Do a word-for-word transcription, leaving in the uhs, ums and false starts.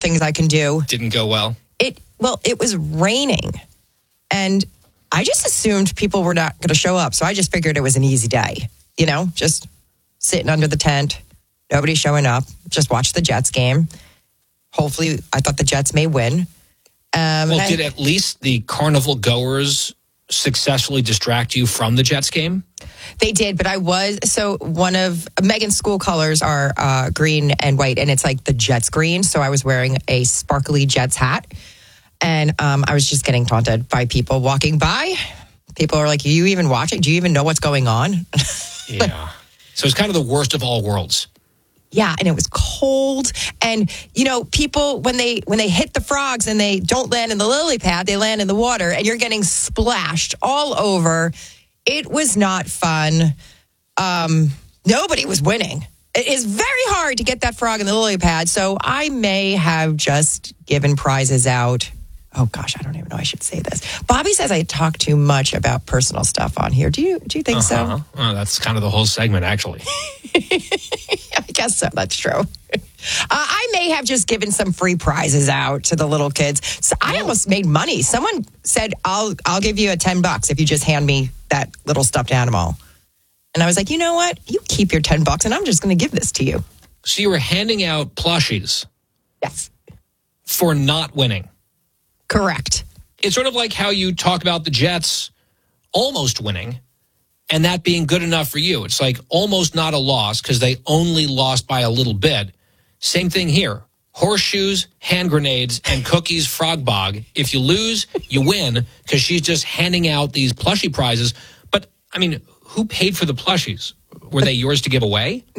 things I can do. Didn't go well. It well, it was raining, and I just assumed people were not going to show up. So I just figured it was an easy day. You know, just sitting under the tent, nobody showing up. Just watch the Jets game. Hopefully, I thought the Jets may win. Um, well, I, did at least the carnival goers successfully distract you from the Jets game? They did, but I was, so one of Megan's school colors are uh, green and white, and it's like the Jets green. So I was wearing a sparkly Jets hat, and um, I was just getting taunted by people walking by. People are like, are you even watching? Do you even know what's going on? Yeah. So it's kind of the worst of all worlds. Yeah, and it was cold. And, you know, people, when they when they hit the frogs and they don't land in the lily pad, they land in the water, and you're getting splashed all over. It was not fun. Um, nobody was winning. It is very hard to get that frog in the lily pad, so I may have just given prizes out. Oh, gosh, I don't even know I should say this. Bobby says I talk too much about personal stuff on here. Do you do you think uh-huh. so? Oh, that's kind of the whole segment, actually. I guess so. That's true. Uh, I may have just given some free prizes out to the little kids. So I almost made money. Someone said, I'll I'll give you a ten bucks if you just hand me that little stuffed animal. And I was like, you know what? You keep your ten bucks and I'm just going to give this to you. So you were handing out plushies. Yes. For not winning. Correct. It's sort of like how you talk about the Jets almost winning and that being good enough for you. It's like almost not a loss because they only lost by a little bit. Same thing here. Horseshoes, hand grenades, and cookies frog bog. If you lose, you win because she's just handing out these plushie prizes. But, I mean, who paid for the plushies? Were they yours to give away?